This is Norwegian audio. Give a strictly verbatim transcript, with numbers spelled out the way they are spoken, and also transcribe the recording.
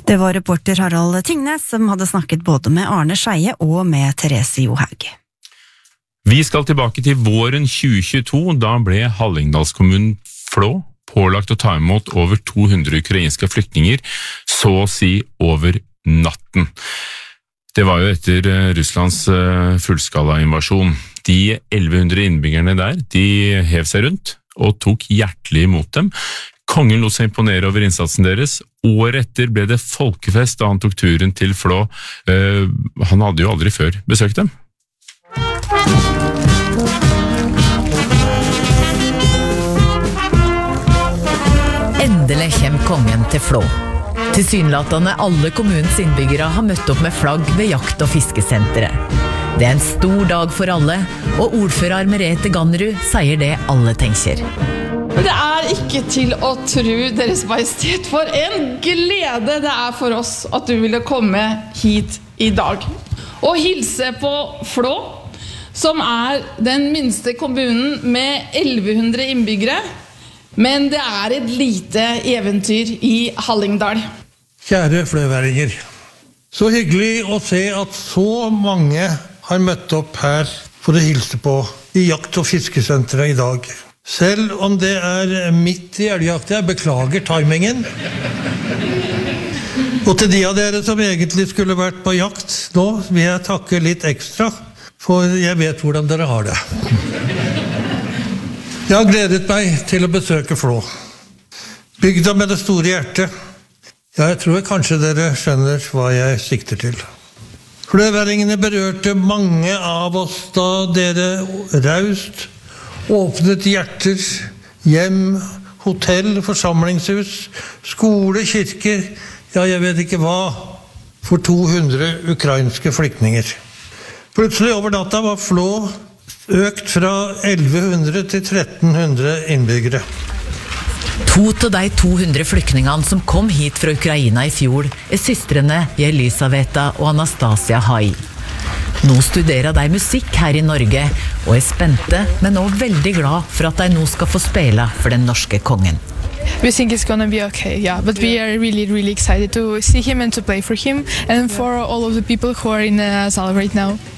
Det var reporter Harald Tingnes som hadde snakket både med Arne Skeie og med Therese Johaug. Vi skal tilbake til våren tjue tjueto, da ble Hallingdalskommunen Flå pålagt å ta imot over to hundre ukrainske flyktninger, så å si over natten. Det var jo etter Russlands fullskala-invasjon. De elleve hundre innbyggerne der, de hev seg rundt og tok hjertelig imot dem. Kongen lot seg imponere over innsatsen deres. Året etter ble det folkefest da han tok turen til Flå. Uh, han hadde jo aldri før besøkt dem. Endelig kjem kongen til Flå. Tilsynelatende alle kommunens innbyggere har møtt opp med flagg ved jakt- og fiskesenteret. Det er en stor dag for alle, og ordfører Merete Gannerud sier det alle tenker. Det er ikke til å tro, Deres Majestet, for en glede det er for oss at du ville komme hit i dag. Og hilse på Flå, som er den minste kommunen med elleve hundre innbyggere, men det er et lite eventyr i Hallingdal. Kjære fløværinger, så hyggelig å se at så mange har møtt opp her for å hilse på i jakt- og fiskesenteret i dag. Selv om det er midt i elgjakt, jeg beklager timingen. Og til de av dere som egentlig skulle vært på jakt nå, vil jeg takke litt ekstra, for jeg vet hvordan dere har det. Jeg har gledet meg til å besøke Flå. Bygda med det store hjertet. Ja, jeg tror kanskje dere skjønner hva jeg sikter til. Fløværingene berørte mange av oss da dere raust åpnet hjerter, hjem, hotell, forsamlingshus, skole, kirker, ja, jeg vet ikke hva, for to hundre ukrainske flyktninger. Plutselig over natta var Flå økt fra elleve hundre til tretten hundre innbyggere. To av de to hundre flyktningene som kom hit fra Ukraina i fjor er systrene Jelisaveta og Anastasia Hai. Nå studerer de musikk her i Norge og er spente, men også veldig glad for at de nå skal få spille for den norske kongen. We think it's gonna be okay, yeah, but we are really, really excited to see him and to play for him and for all of the people who are in the salle right now.